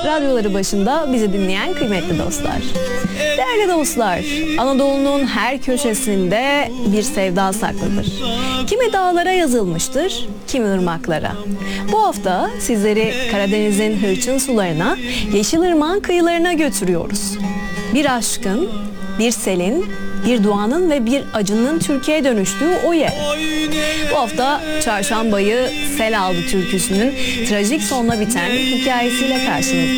radyoları başında bizi dinleyen kıymetli dostlar. Değerli dostlar, Anadolu'nun her köşesinde bir sevda saklıdır. Kimi dağlara yazılmıştır, kimi ırmaklara. Bu hafta sizleri Karadeniz'in hırçın sularına, Yeşilırmak'ın kıyılarına götürüyoruz. Bir aşkın, bir selin, bir duanın ve bir acının Türkiye'ye dönüştüğü o yer. Bu hafta Çarşambayı sel aldı türküsünün trajik sonla biten hikayesiyle karşınızdayız.